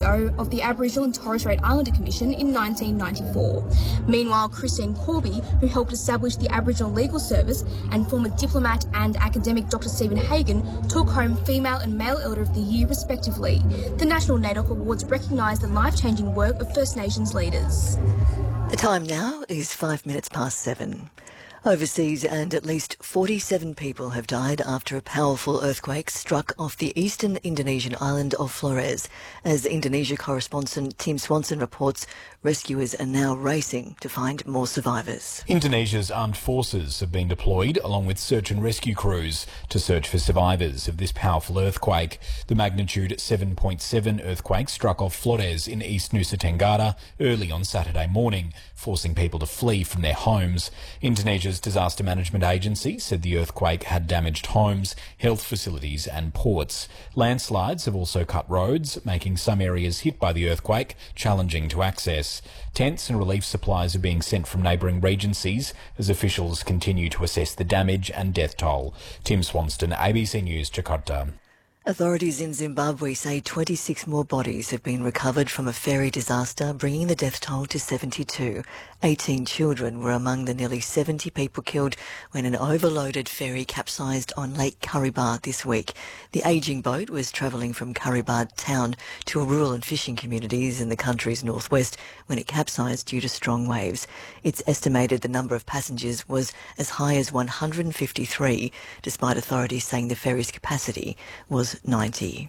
CEO of the Aboriginal and Torres Strait Islander Commission in 1994. Meanwhile, Christine Corby, who helped establish the Aboriginal Legal Service, and former diplomat and academic Dr. Stephen Hagan took home Female and Male Elder of the Year, respectively. The National NAIDOC Awards recognise the life-changing work of First Nations leaders. The time now is 7:05. Overseas, and at least 47 people have died after a powerful earthquake struck off the eastern Indonesian island of Flores. As Indonesia correspondent Tim Swanson reports, rescuers are now racing to find more survivors. Indonesia's armed forces have been deployed along with search and rescue crews to search for survivors of this powerful earthquake. The magnitude 7.7 earthquake struck off Flores in East Nusa Tenggara early on Saturday morning, forcing people to flee from their homes. Indonesia's Disaster Management Agency said the earthquake had damaged homes, health facilities and ports. Landslides have also cut roads, making some areas hit by the earthquake challenging to access. Tents and relief supplies are being sent from neighbouring regencies as officials continue to assess the damage and death toll. Tim Swanston, ABC News, Jakarta. Authorities in Zimbabwe say 26 more bodies have been recovered from a ferry disaster, bringing the death toll to 72. 18 children were among the nearly 70 people killed when an overloaded ferry capsized on Lake Kariba this week. The ageing boat was travelling from Kariba town to rural and fishing communities in the country's northwest when it capsized due to strong waves. It's estimated the number of passengers was as high as 153, despite authorities saying the ferry's capacity was 90.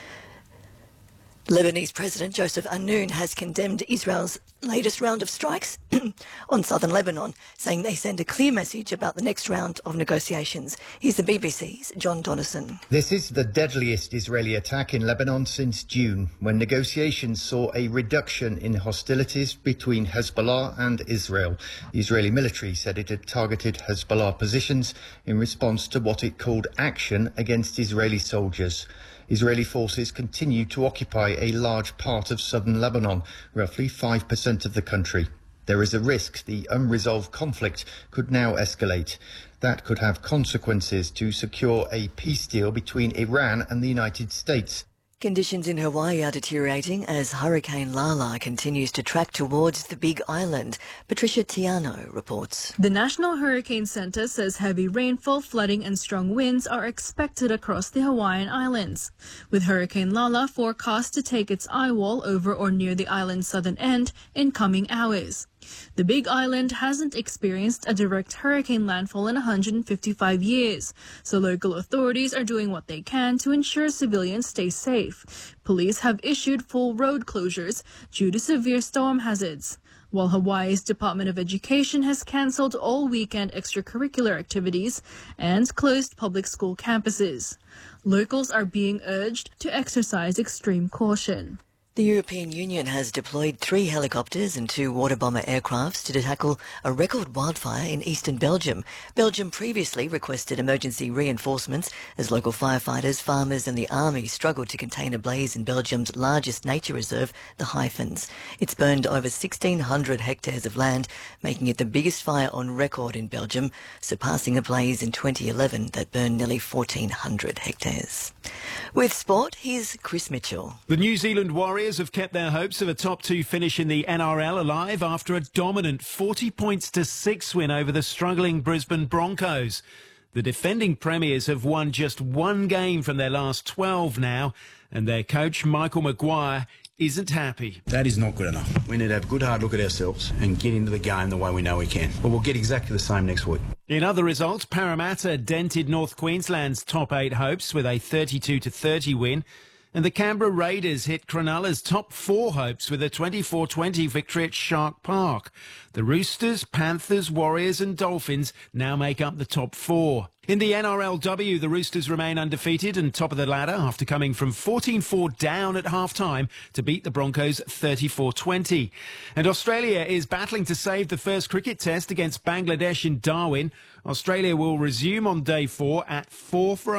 Lebanese President Joseph Aoun has condemned Israel's latest round of strikes on southern Lebanon, saying they send a clear message about the next round of negotiations. Here's the BBC's John Donnison. This is the deadliest Israeli attack in Lebanon since June, when negotiations saw a reduction in hostilities between Hezbollah and Israel. The Israeli military said it had targeted Hezbollah positions in response to what it called action against Israeli soldiers. Israeli forces continue to occupy a large part of southern Lebanon, roughly 5% of the country. There is a risk the unresolved conflict could now escalate. That could have consequences to secure a peace deal between Iran and the United States. Conditions in Hawaii are deteriorating as Hurricane Lala continues to track towards the Big Island. Patricia Tiano reports. The National Hurricane Center says heavy rainfall, flooding and strong winds are expected across the Hawaiian Islands, with Hurricane Lala forecast to take its eye wall over or near the island's southern end in coming hours. The Big Island hasn't experienced a direct hurricane landfall in 155 years, so local authorities are doing what they can to ensure civilians stay safe. Police have issued full road closures due to severe storm hazards, while Hawaii's Department of Education has cancelled all weekend extracurricular activities and closed public school campuses. Locals are being urged to exercise extreme caution. The European Union has deployed 3 helicopters and 2 water bomber aircrafts to tackle a record wildfire in eastern Belgium. Belgium previously requested emergency reinforcements as local firefighters, farmers and the army struggled to contain a blaze in Belgium's largest nature reserve, the Highlands. It's burned over 1,600 hectares of land, making it the biggest fire on record in Belgium, surpassing a blaze in 2011 that burned nearly 1,400 hectares. With sport, here's Chris Mitchell. The New Zealand Warriors have kept their hopes of a top 2 finish in the NRL alive after a dominant 40-6 win over the struggling Brisbane Broncos. The defending premiers have won just 1 game from their last 12 now, and their coach, Michael Maguire, isn't happy. That is not good enough. We need to have a good hard look at ourselves and get into the game the way we know we can. But we'll get exactly the same next week. In other results, Parramatta dented North Queensland's top 8 hopes with a 32-30 win. And the Canberra Raiders hit Cronulla's top 4 hopes with a 24-20 victory at Shark Park. The Roosters, Panthers, Warriors and Dolphins now make up the top 4. In the NRLW, the Roosters remain undefeated and top of the ladder after coming from 14-4 down at half-time to beat the Broncos 34-20. And Australia is battling to save the first cricket test against Bangladesh in Darwin. Australia will resume on day 4 at 4 for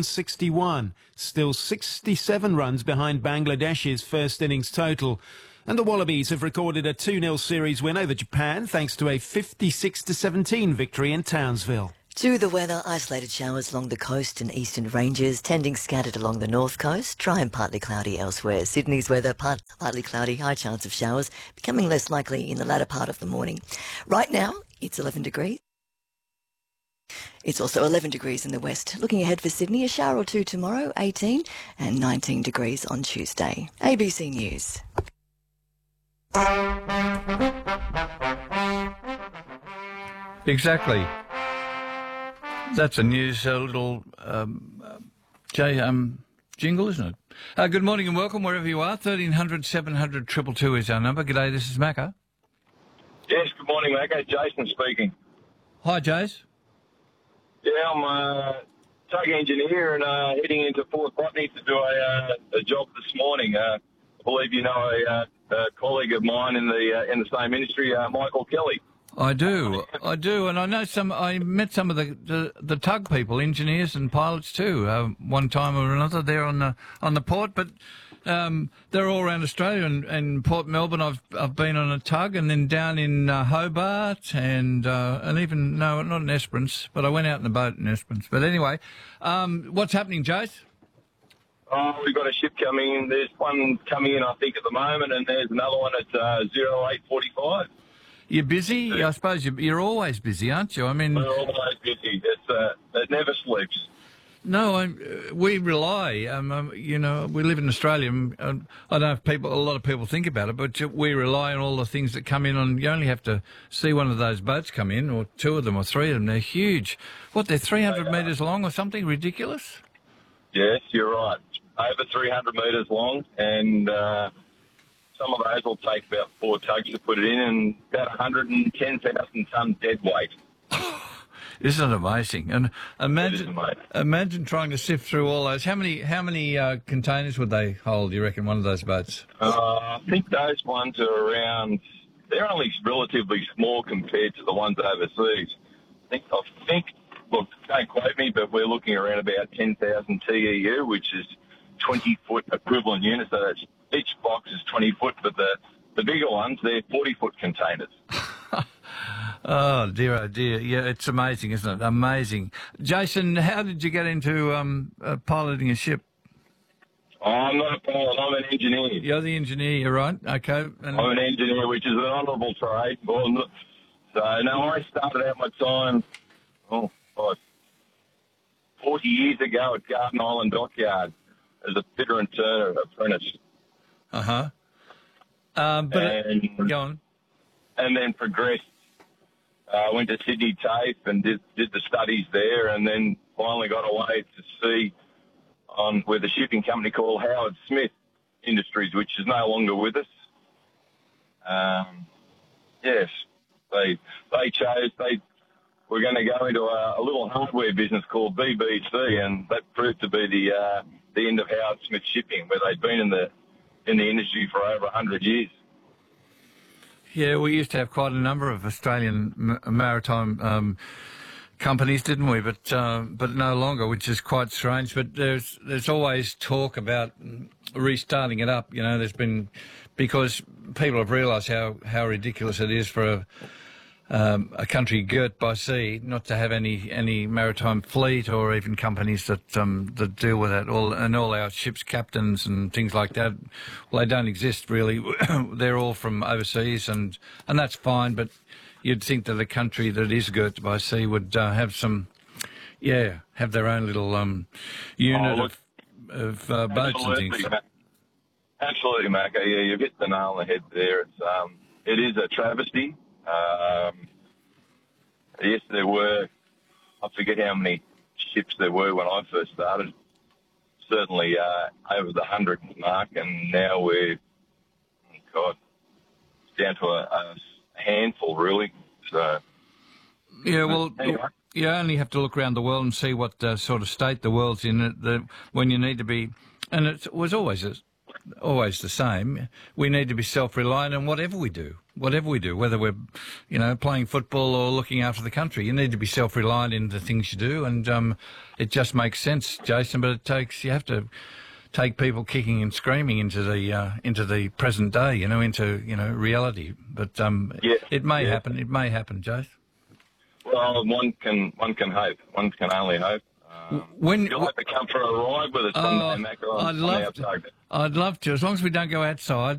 161, still 67 runs behind Bangladesh's first innings total. And the Wallabies have recorded a 2-0 series win over Japan thanks to a 56-17 victory in Townsville. To the weather, isolated showers along the coast and eastern ranges, tending scattered along the north coast, dry and partly cloudy elsewhere. Sydney's weather, partly cloudy, high chance of showers, becoming less likely in the latter part of the morning. Right now, it's 11 degrees. It's also 11 degrees in the west. Looking ahead for Sydney, a shower or two tomorrow, 18, and 19 degrees on Tuesday. ABC News. Exactly. That's a news little jingle, isn't it? Good morning and welcome wherever you are. 1300 700 222 is our number. G'day, this is Macca. Yes, good morning, Macca. Jason speaking. Hi, Jace. Yeah, I'm a tug engineer and heading into Port Botany to do a job this morning. I believe you know a colleague of mine in the same industry, Michael Kelly. I do, and I know I met some of the tug people, engineers and pilots too, one time or another there on the port. But they're all around Australia, and Port Melbourne. I've been on a tug, and then down in Hobart, and even not in Esperance, but I went out in a boat in Esperance. But anyway, what's happening, Jace? Oh, we've got a ship coming in. There's one coming in, I think, at the moment, and there's another one at 08:45. You're busy? I suppose you're always busy, aren't you? I mean, we're always busy. It never sleeps. No, we rely. We live in Australia. I don't know if a lot of people think about it, but we rely on all the things that come in. You only have to see one of those boats come in, or two of them, or three of them. They're huge. They're 300 metres long or something ridiculous? Yes, you're right. Over 300 metres long, and some of those will take about 4 tugs to put it in, and about 110,000 tonne dead weight. Isn't it amazing? And imagine trying to sift through all those. How many containers would they hold, you reckon, one of those boats? I think those ones are around. They're only relatively small compared to the ones overseas. I think. Look, don't quote me, but we're looking around about 10,000 TEU, which is 20-foot equivalent units. So that's, each box is 20 foot, but the bigger ones, they're 40-foot containers. Oh, dear. Yeah, it's amazing, isn't it? Amazing. Jason, how did you get into piloting a ship? Oh, I'm not a pilot. I'm an engineer. You're the engineer, you're right. Okay. I'm an engineer, which is an honourable trade. So, no, I started out my time, 40 years ago at Garden Island Dockyard as a fitter and turner apprentice. Uh-huh. Go on. And then progressed. Went to Sydney TAFE and did the studies there, and then finally got away to sea with a shipping company called Howard Smith Industries, which is no longer with us. Yes, they were going to go into a little hardware business called BBC, and that proved to be the end of Howard Smith Shipping, where they'd been in the industry for over 100 years. Yeah, we used to have quite a number of Australian maritime companies, didn't we? But no longer, which is quite strange. But there's always talk about restarting it up. You know, because people have realised how ridiculous it is for a country girt by sea not to have any maritime fleet or even companies that deal with that. All our ships' captains and things like that, well, they don't exist really. They're all from overseas, and that's fine. But you'd think that a country that is girt by sea would have their own little unit of boats and things. Absolutely, Mac. Yeah, you hit the nail on the head there. It is a travesty. Yes, there were, I forget how many ships there were when I first started, certainly over the 100 mark, and now we're, it's down to a handful, really. So, yeah, well, anyway. You only have to look around the world and see what sort of state the world's in when you need to be, and it was always the same. We need to be self-reliant in whatever we do, whether we're, playing football or looking after the country. You need to be self-reliant in the things you do, and it just makes sense, Jason. But you have to take people kicking and screaming into the present day, into reality. But it may happen. It may happen, Jason. Well, one can hope. One can only hope. You'll have to come for a ride with us Sunday, Macca. I'd love to, as long as we don't go outside.